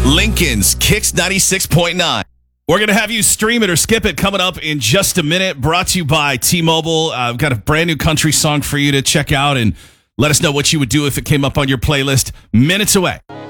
Lincoln's Kicks 96.9. We're going to have you stream it or skip it coming up in just a minute. Brought to you by T-Mobile. I've got a brand new country song for you to check out and let us know what you would do if it came up on your playlist minutes away.